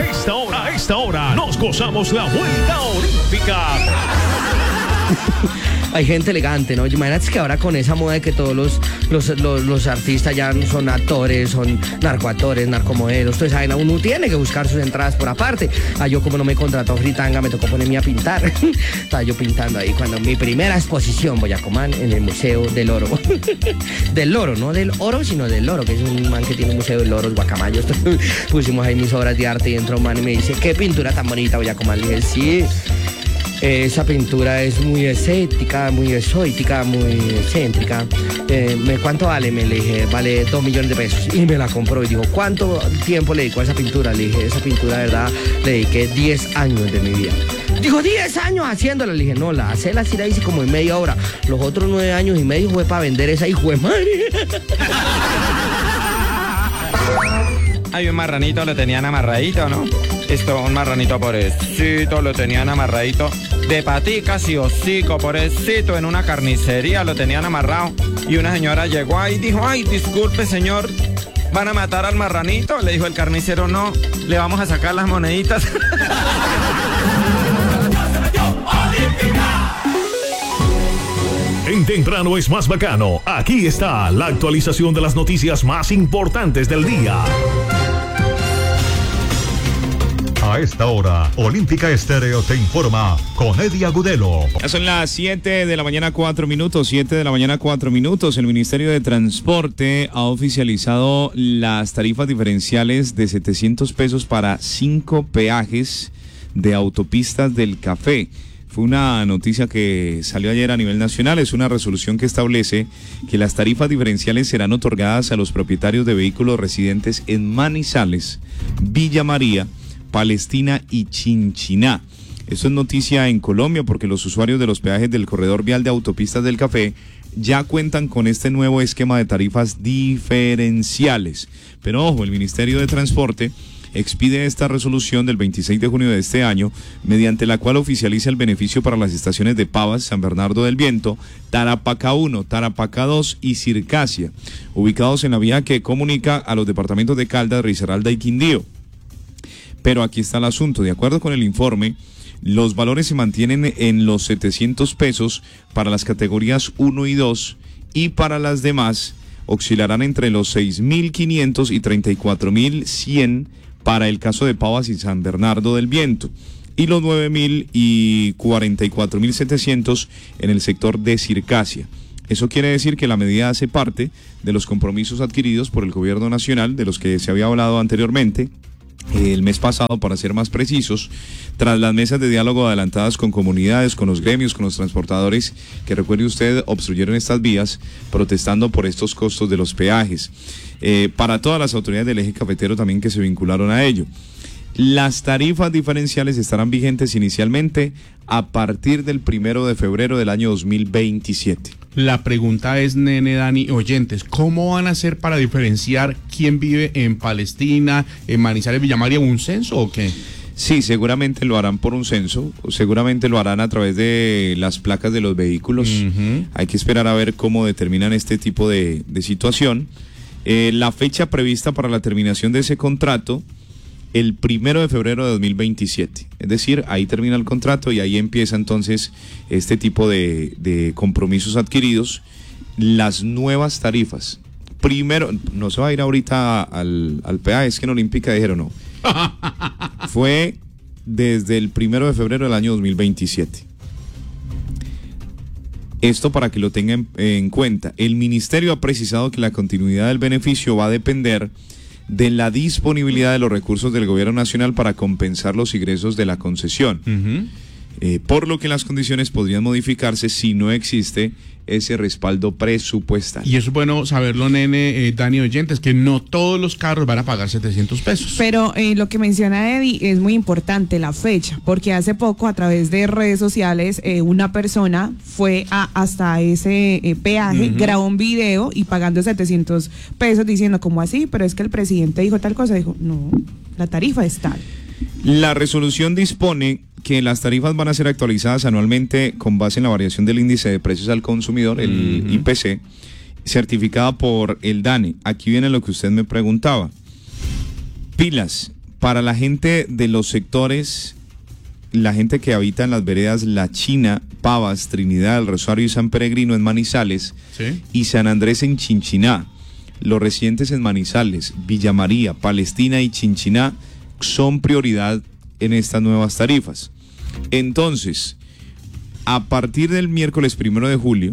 A esta hora nos gozamos la vuelta olímpica. Hay gente elegante, ¿no? Imagínate que ahora con esa moda de que todos los artistas ya son actores, son narcoactores, narcomodelos, entonces ¿saben? Uno tiene que buscar sus entradas por aparte. Yo como no me contrató Fritanga, me tocó ponerme a pintar. Estaba yo pintando ahí cuando mi primera exposición, Boyacomán, en el Museo del Oro. Del Loro, no del oro, sino del Loro, que es un man que tiene un museo del Loro, Guacamayos. Pusimos ahí mis obras de arte y entró un man y me dice, ¿qué pintura tan bonita, Boyacomán? Le dije, sí. Esa pintura es muy estética, muy exótica, muy excéntrica. ¿Cuánto vale? Le dije, vale 2 millones de pesos. Y me la compró y dijo, ¿cuánto tiempo le dedicó a esa pintura? Le dije, esa pintura, de verdad, le dediqué 10 años de mi vida. Dijo, 10 años haciéndola. Le dije, no, la hice como en media hora. Los otros 9 años y medio fue para vender esa hijo de madre. Hay un marranito, lo tenían amarradito, ¿no? Un marranito pobrecito, lo tenían amarradito de paticas y hocico, pobrecito, en una carnicería lo tenían amarrado. Y una señora llegó ahí y dijo, ay, disculpe, señor, ¿van a matar al marranito? Le dijo el carnicero, no, le vamos a sacar las moneditas. En Temprano es más bacano. Aquí está la actualización de las noticias más importantes del día. A esta hora, Olímpica Estéreo te informa con Eddie Agudelo. Ya son las 7 de la mañana, 4 minutos. 7 de la mañana, 4 minutos. El Ministerio de Transporte ha oficializado las tarifas diferenciales de 700 pesos para 5 peajes de autopistas del Café. Fue una noticia que salió ayer a nivel nacional. Es una resolución que establece que las tarifas diferenciales serán otorgadas a los propietarios de vehículos residentes en Manizales, Villa María, Palestina y Chinchiná. Esto es noticia en Colombia porque los usuarios de los peajes del corredor vial de autopistas del Café ya cuentan con este nuevo esquema de tarifas diferenciales. Pero ojo, el Ministerio de Transporte expide esta resolución del 26 de junio de este año, mediante la cual oficializa el beneficio para las estaciones de Pavas, San Bernardo del Viento, Tarapacá 1, Tarapacá 2 y Circasia, ubicados en la vía que comunica a los departamentos de Caldas, Risaralda y Quindío. Pero aquí está el asunto. De acuerdo con el informe, los valores se mantienen en los 700 pesos para las categorías 1 y 2 y para las demás oscilarán entre los 6.500 y 34.100 para el caso de Pavas y San Bernardo del Viento y los 9.000 y 44.700 en el sector de Circasia. Eso quiere decir que la medida hace parte de los compromisos adquiridos por el gobierno nacional, de los que se había hablado anteriormente, el mes pasado, para ser más precisos, tras las mesas de diálogo adelantadas con comunidades, con los gremios, con los transportadores, que recuerde usted, obstruyeron estas vías protestando por estos costos de los peajes. Para todas las autoridades del eje cafetero también que se vincularon a ello. Las tarifas diferenciales estarán vigentes inicialmente a partir del 1 de febrero del año 2027. La pregunta es, nene, Dani, oyentes, ¿cómo van a hacer para diferenciar quién vive en Palestina, en Manizales, Villa María, un censo o qué? Sí, seguramente lo harán por un censo, seguramente lo harán a través de las placas de los vehículos. Hay que esperar a ver cómo determinan este tipo de situación. La fecha prevista para la terminación de ese contrato, el 1 de febrero de 2027. Es decir, ahí termina el contrato y ahí empieza entonces este tipo de compromisos adquiridos. Las nuevas tarifas. Primero, no se va a ir ahorita al peaje, es que en Olímpica dijeron no. Fue desde el 1 de febrero del año 2027. Esto para que lo tengan en cuenta. El ministerio ha precisado que la continuidad del beneficio va a depender de la disponibilidad de los recursos del gobierno nacional para compensar los ingresos de la concesión. Por lo que las condiciones podrían modificarse si no existe ese respaldo presupuestal. Y eso es bueno saberlo, nene, Dani, oyentes, que no todos los carros van a pagar 700 pesos. Pero lo que menciona Eddie es muy importante, la fecha, porque hace poco a través de redes sociales una persona fue hasta ese peaje, grabó un video y pagando 700 pesos diciendo, ¿cómo así? Pero es que el presidente dijo tal cosa. Dijo, no, la tarifa es tal. La resolución dispone que las tarifas van a ser actualizadas anualmente con base en la variación del índice de precios al consumidor, el IPC, certificada por el DANE. Aquí viene lo que usted me preguntaba. Pilas, Para la gente de los sectores, la gente que habita en las veredas La China, Pavas, Trinidad, El Rosario y San Peregrino en Manizales, Sí. y San Andrés en Chinchiná. Los residentes en Manizales, Villa María, Palestina y Chinchiná son prioridad en estas nuevas tarifas. Entonces, a partir del miércoles 1 de julio,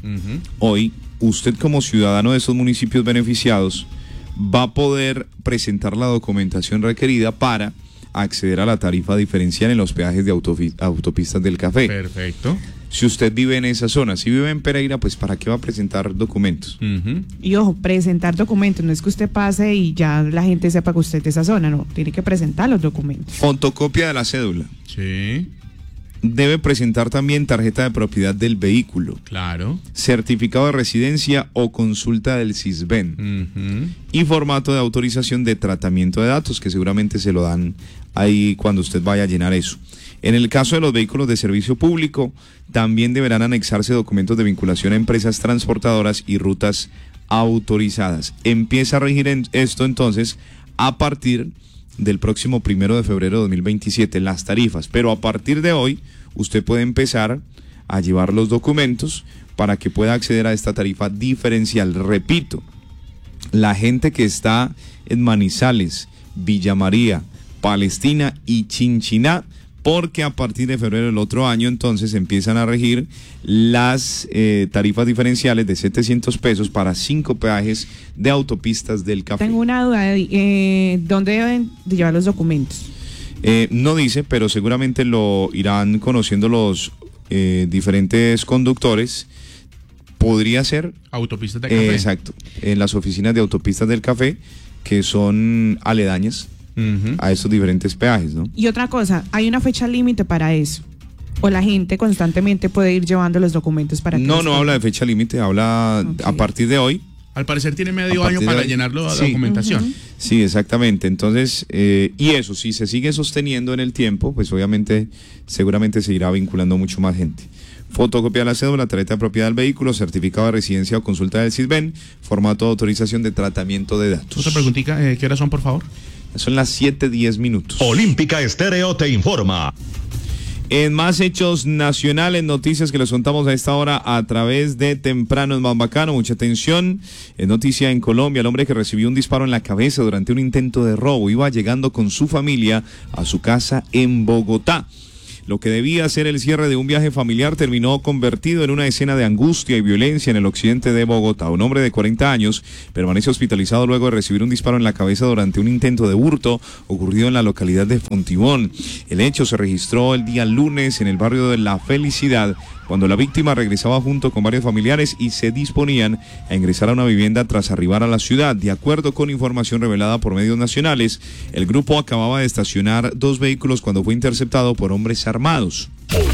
hoy, usted como ciudadano de esos municipios beneficiados va a poder presentar la documentación requerida para acceder a la tarifa diferencial en los peajes de autopistas del Café. Perfecto. Si usted vive en esa zona, si vive en Pereira, pues ¿para qué va a presentar documentos? Y ojo, presentar documentos, no es que usted pase y ya la gente sepa que usted es de esa zona, no, tiene que presentar los documentos. Fotocopia de la cédula. Sí, Debe presentar también tarjeta de propiedad del vehículo, claro. certificado de residencia o consulta del CISBEN y formato de autorización de tratamiento de datos, que seguramente se lo dan ahí cuando usted vaya a llenar eso. En el caso de los vehículos de servicio público, también deberán anexarse documentos de vinculación a empresas transportadoras y rutas autorizadas. Empieza a regir esto entonces a partir del próximo 1 de febrero de 2027, las tarifas, pero a partir de hoy usted puede empezar a llevar los documentos para que pueda acceder a esta tarifa diferencial. Repito, la gente que está en Manizales, Villa María, Palestina y Chinchiná, porque a partir de febrero del otro año entonces empiezan a regir las tarifas diferenciales de 700 pesos para 5 peajes de autopistas del Café. Tengo una duda, ¿dónde deben de llevar los documentos? No dice, pero seguramente lo irán conociendo los diferentes conductores. Podría ser... Autopistas de Café. Exacto, en las oficinas de autopistas del Café, que son aledañas a estos diferentes peajes, ¿no? Y otra cosa, ¿hay una fecha límite para eso? ¿O la gente constantemente puede ir llevando los documentos para que No habla de fecha límite, habla a partir de hoy. Al parecer tiene medio año para llenarlo de documentación. Sí, exactamente. Entonces, y eso, si se sigue sosteniendo en el tiempo, pues obviamente, seguramente se irá vinculando mucho más gente. Fotocopia de la cédula, tarjeta de propiedad del vehículo, certificado de residencia o consulta del CISBEN, formato de autorización de tratamiento de datos. Otra preguntita, ¿qué horas son, por favor? Son las 7:10 minutos. Olímpica Estéreo te informa. En más hechos nacionales, noticias que les contamos a esta hora a través de Temprano en Más Bacano. Mucha atención. En noticia en Colombia, el hombre que recibió un disparo en la cabeza durante un intento de robo iba llegando con su familia a su casa en Bogotá. Lo que debía ser el cierre de un viaje familiar terminó convertido en una escena de angustia y violencia en el occidente de Bogotá. Un hombre de 40 años permanece hospitalizado luego de recibir un disparo en la cabeza durante un intento de hurto ocurrido en la localidad de Fontibón. El hecho se registró el día lunes en el barrio de La Felicidad, cuando la víctima regresaba junto con varios familiares y se disponían a ingresar a una vivienda tras arribar a la ciudad. De acuerdo con información revelada por medios nacionales, el grupo acababa de estacionar 2 vehículos cuando fue interceptado por hombres armados.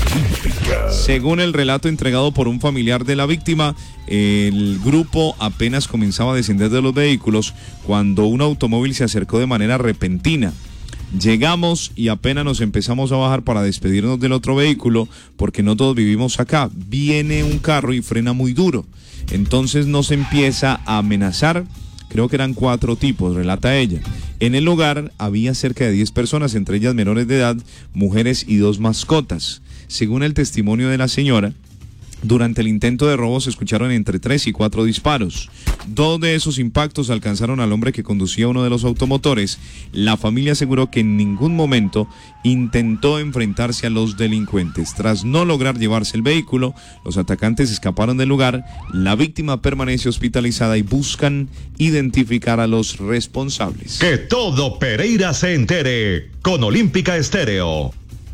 Según el relato entregado por un familiar de la víctima, el grupo apenas comenzaba a descender de los vehículos cuando un automóvil se acercó de manera repentina. Llegamos y apenas nos empezamos a bajar para despedirnos del otro vehículo, porque no todos vivimos acá. Viene un carro y frena muy duro. Entonces nos empieza a amenazar. Creo que eran 4 tipos, relata ella. En el lugar había cerca de 10 personas, entre ellas menores de edad, mujeres y 2 mascotas. Según el testimonio de la señora, durante el intento de robo se escucharon entre 3 y 4 disparos. 2 de esos impactos alcanzaron al hombre que conducía uno de los automotores. La familia aseguró que en ningún momento intentó enfrentarse a los delincuentes. Tras no lograr llevarse el vehículo, los atacantes escaparon del lugar. La víctima permanece hospitalizada y buscan identificar a los responsables. Que todo Pereira se entere con Olímpica Estéreo.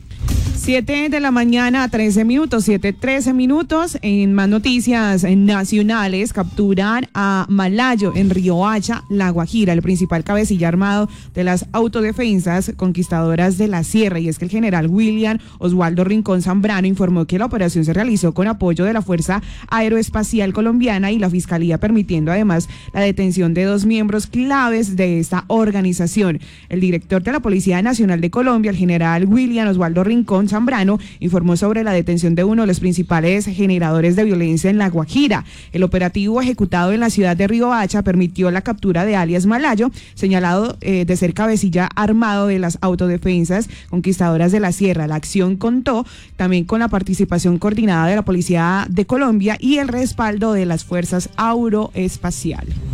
7 de la mañana, 13 minutos, 7:13 minutos. En más noticias nacionales, capturan a Malayo en Riohacha, La Guajira, el principal cabecilla armado de las autodefensas conquistadoras de la Sierra. Y es que el general William Oswaldo Rincón Zambrano informó que la operación se realizó con apoyo de la Fuerza Aeroespacial Colombiana y la Fiscalía, permitiendo además la detención de 2 miembros claves de esta organización. El director de la Policía Nacional de Colombia, el general William Oswaldo Rincón Zambrano, Zambrano, informó sobre la detención de uno de los principales generadores de violencia en La Guajira. El operativo ejecutado en la ciudad de Riohacha permitió la captura de alias Malayo, señalado de ser cabecilla armado de las autodefensas conquistadoras de la Sierra. La acción contó también con la participación coordinada de la Policía de Colombia y el respaldo de las fuerzas aeroespaciales.